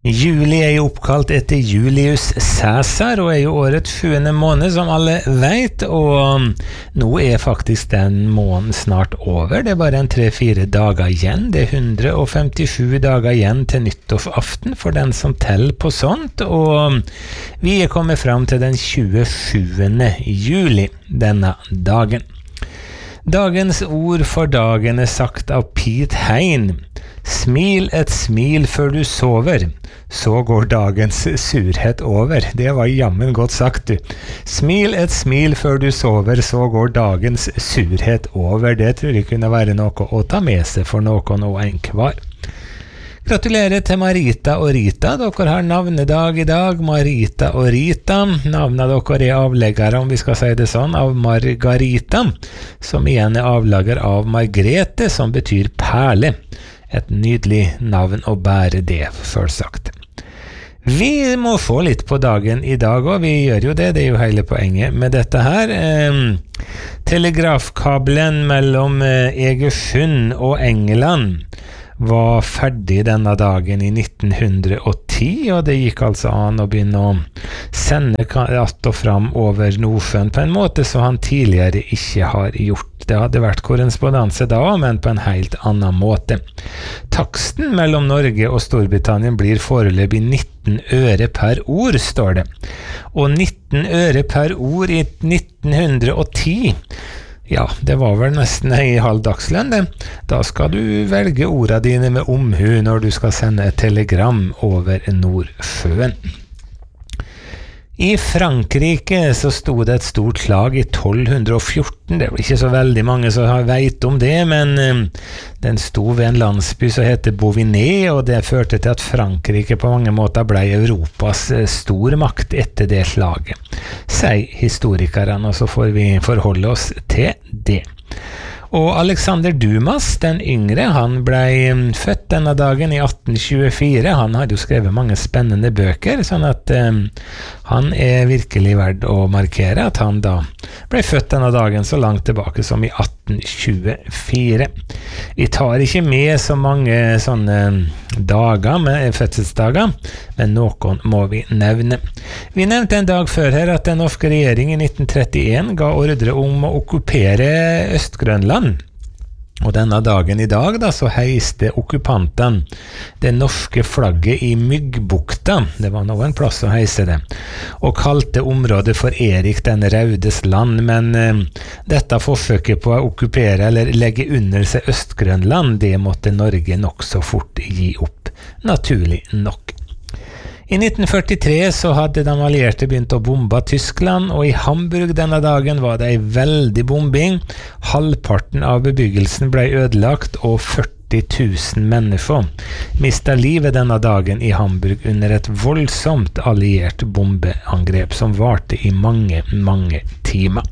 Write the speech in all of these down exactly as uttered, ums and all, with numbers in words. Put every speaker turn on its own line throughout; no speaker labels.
Juli er jo oppkalt etter Julius Caesar og er jo årets sjuende måned som alle vet, og nå er faktisk den måneden snart over. Det er bare en tre-fire dager igjen. Det er hundre og femtisju dager igjen til nyttårsaften for den som teller på sånt, og vi er kommet frem til den tjuesjuende juli denne dagen. Dagens ord for dagen er sagt av Pete Hein. Smil et smil før du sover, så går dagens surhet over. Det var jammen godt sagt, du. Smil et smil før du sover, så går dagens surhet over. Det tror jeg kunne være noe å ta med seg for noen og en hver. Gratulerer til Marita og Rita. Dere har navnedag i dag. Marita og Rita. Navnet dere er avleggere, om vi skal si det sånn, av Margarita, som igjen er avlegger av Margrete, som betyr perle. Et nydelig navn å bære det, selvsagt. Vi må få litt på dagen i dag, og vi gjør jo det, det er jo hele poenget med dette her. Eh, telegrafkabelen mellom eh, Egersund og England var ferdig denne dagen i nitten ti, og det gikk altså an å begynne å sende att og fram over Nordsjøen på en måte som han tidligere ikke har gjort. Det hadde vært korrespondanse da, men på en helt annen måte. Taksten mellom Norge og Storbritannia blir foreløpig nitten øre per ord, står det. Og nitten øre per ord i nitten ti, ja, det var vel nesten en halv dagslønn, det. Da skal du velge ordene dine med omhu når du skal sende et telegram over Nordsjøen. I Frankrike så stod det et stort slag i tolv fjorten. Det er vel ikke så veldig mange som vet om det, men den stod ved en landsby som heter Boviné, og det førte til at Frankrike på mange måter ble Europas stormakt etter det slaget. Sier historikerne, og så får vi forholde oss til det. Og Alexander Dumas, den yngre, han ble født denne dagen i atten tjuefire. Han har jo skrevet mange spennende bøker, sånn at um, han er virkelig verdt å markere at han da ble født denne dagen så langt tilbake som i atten tjuefire. Vi tar ikke med så mange sånne dager, med fødselsdager, men noen må vi nevne. Vi nevnte en dag før her at den norske regjeringen i nitten trettien ga ordre om å okkupere Øst-Grønland. Og denne dagen i dag da, så heiste okkupantene det norske flagget i Myggbukta, det var noen plass å heise det, og kalte området for Erik den Raudes land, men eh, dette forsøket på å okkupere eller legge under seg Øst-Grønland, det måtte Norge nok så fort gi opp, naturlig nok. I nitten førtitre så hadde de allierte begynt å bombe Tyskland, og i Hamburg denne dagen var det en veldig bombing. Halvparten av bebyggelsen ble ødelagt, og førti tusen mennesker mistet livet denne dagen i Hamburg under et voldsomt alliert bombeangrep som varte i mange, mange timer.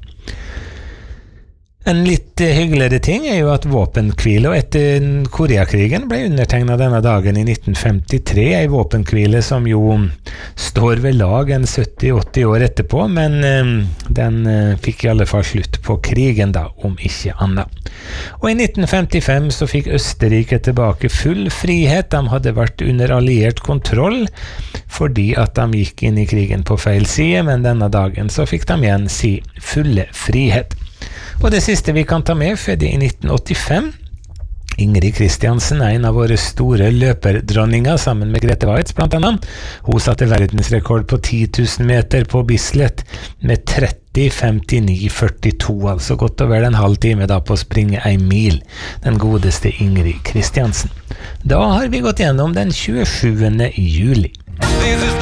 En litt hyggeligere ting er jo at våpenkvile etter Koreakrigen ble undertegnet denne dagen i nitten femtitre, en våpenkvile som jo står ved lag en sytti åtti år etterpå, men eh, den eh, fikk i alle fall slutt på krigen da, om ikke annet. Og i nitten femtifem så fikk Østerrike tilbake full frihet. De hadde vært under alliert kontroll fordi at de gikk inn i krigen på feil side, men denne dagen så fikk de igjen si fulle frihet. Og det siste vi kan ta med, født i nitten åttifem. Ingrid Kristiansen er en av våre store løperdronninger, sammen med Grete Waitz blant annet. Hun satte verdensrekord på ti tusen meter på Bislett med tretti femtini førtito, altså godt over en halv time da på å springe en mil, den godeste Ingrid Kristiansen. Da har vi gått gjennom den tjuesjuende juli.